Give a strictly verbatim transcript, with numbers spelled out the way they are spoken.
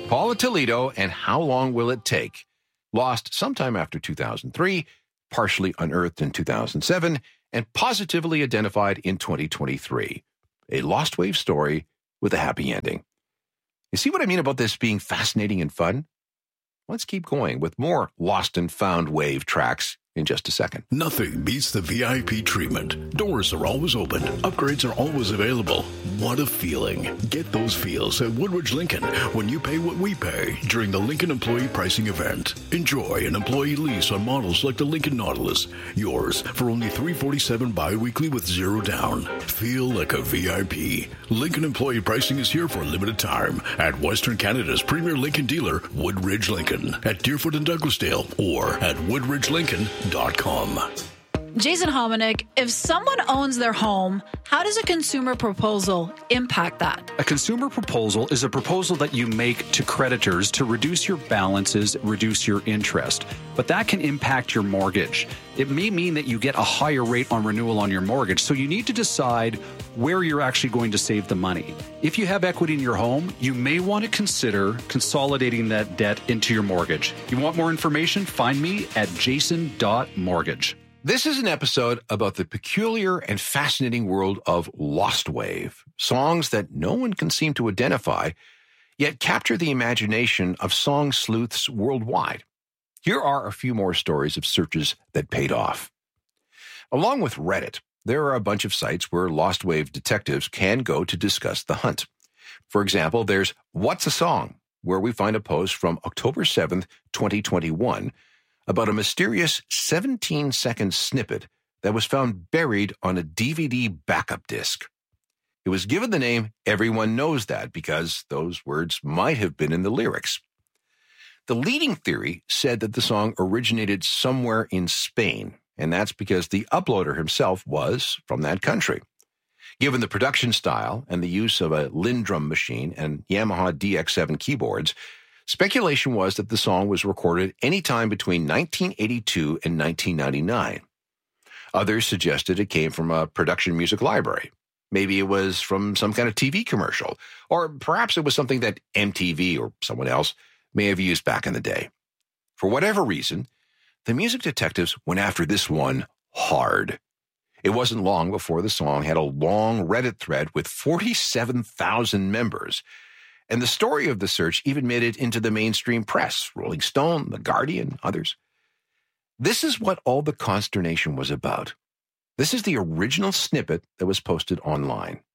Paula Toledo and How Long Will It Take? Lost sometime after two thousand three, partially unearthed in two thousand seven, and positively identified in twenty twenty-three. A Lost Wave story with a happy ending. You see what I mean about this being fascinating and fun? Let's keep going with more Lost and Found Wave tracks in just a second. Nothing beats the V I P treatment. Doors are always open. Upgrades are always available. What a feeling. Get those feels at Woodridge Lincoln when you pay what we pay during the Lincoln Employee Pricing Event. Enjoy an employee lease on models like the Lincoln Nautilus. Yours for only three hundred forty-seven dollars bi-weekly with zero down. Feel like a V I P. Lincoln Employee Pricing is here for a limited time at Western Canada's premier Lincoln dealer, Woodridge Lincoln, at Deerfoot and Douglasdale, or at woodridge lincoln dot com. Jason Hominick, if someone owns their home, how does a consumer proposal impact that? A consumer proposal is a proposal that you make to creditors to reduce your balances, reduce your interest. But that can impact your mortgage. It may mean that you get a higher rate on renewal on your mortgage, so you need to decide where you're actually going to save the money. If you have equity in your home, you may want to consider consolidating that debt into your mortgage. You want more information? Find me at jason dot mortgage. This is an episode about the peculiar and fascinating world of Lost Wave, songs that no one can seem to identify, yet capture the imagination of song sleuths worldwide. Here are a few more stories of searches that paid off. Along with Reddit, there are a bunch of sites where Lost Wave detectives can go to discuss the hunt. For example, there's What's a Song, where we find a post from October seventh, twenty twenty-one, about a mysterious seventeen-second snippet that was found buried on a D V D backup disc. It was given the name Everyone Knows That because those words might have been in the lyrics. The leading theory said that the song originated somewhere in Spain, and that's because the uploader himself was from that country. Given the production style and the use of a Lindrum machine and Yamaha D X seven keyboards, speculation was that the song was recorded anytime between nineteen eighty-two and nineteen ninety-nine. Others suggested it came from a production music library. Maybe it was from some kind of T V commercial, or perhaps it was something that M T V or someone else may have used back in the day. For whatever reason, the music detectives went after this one hard. It wasn't long before the song had a long Reddit thread with forty-seven thousand members. And the story of the search even made it into the mainstream press, Rolling Stone, The Guardian, others. This is what all the consternation was about. This is the original snippet that was posted online.